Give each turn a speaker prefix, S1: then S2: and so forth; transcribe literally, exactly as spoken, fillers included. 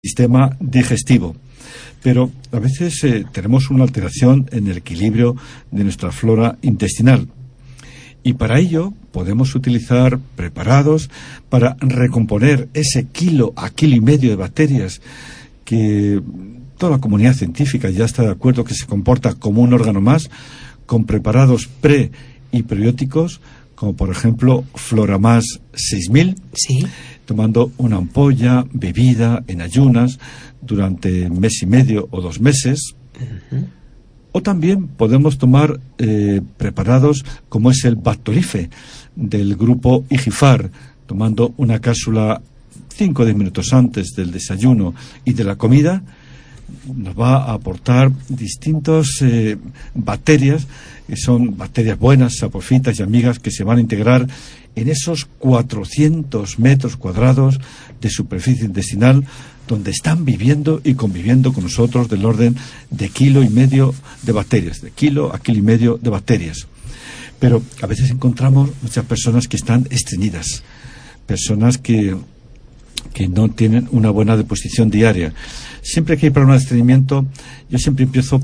S1: sistema digestivo. Pero a veces eh, tenemos una alteración en el equilibrio de nuestra flora intestinal. Y para ello podemos utilizar preparados para recomponer ese kilo a kilo y medio de bacterias que toda la comunidad científica ya está de acuerdo que se comporta como un órgano más, con preparados pre y prebióticos, como por ejemplo Floramas seis mil,
S2: sí.
S1: tomando una ampolla bebida en ayunas durante mes y medio o dos meses.
S2: Uh-huh.
S1: O también podemos tomar eh, preparados como es el Bactolife del grupo Igifar, tomando una cápsula cinco o diez minutos antes del desayuno y de la comida. Nos va a aportar distintas eh, bacterias, que son bacterias buenas, sapofitas y amigas, que se van a integrar en esos cuatrocientos metros cuadrados de superficie intestinal donde están viviendo y conviviendo con nosotros del orden de kilo y medio de bacterias, de kilo a kilo y medio de bacterias. Pero a veces encontramos muchas personas que están estreñidas, personas que, que no tienen una buena deposición diaria. Siempre que hay problemas de estreñimiento, yo siempre empiezo